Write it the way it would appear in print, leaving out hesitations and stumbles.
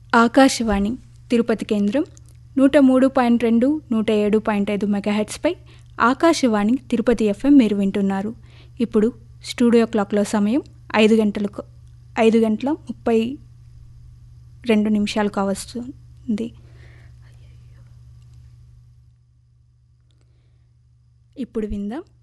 ఆకాశవాణి తిరుపతి కేంద్రం 103.2 107.5 మెగాహెట్స్పై ఆకాశవాణి తిరుపతి ఎఫ్ఎం మీరు వింటున్నారు. ఇప్పుడు స్టూడియో క్లాక్లో సమయం 5:32 కావస్తుంది. ఇప్పుడు విందాం